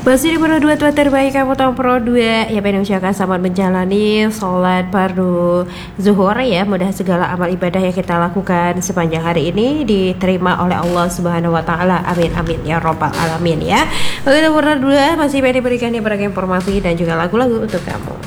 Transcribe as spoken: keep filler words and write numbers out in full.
Masih di Pro dua tua terbaik kamu tahun Pro dua. Ya pengen ucapkan selamat menjalani sholat fardu zuhur ya. Mudah segala amal ibadah yang kita lakukan sepanjang hari ini diterima oleh Allah Subhanahu wa taala. Amin amin ya robbal alamin ya. Oke, Pro dua masih pengen diberikan berbagai informasi dan juga lagu-lagu untuk kamu.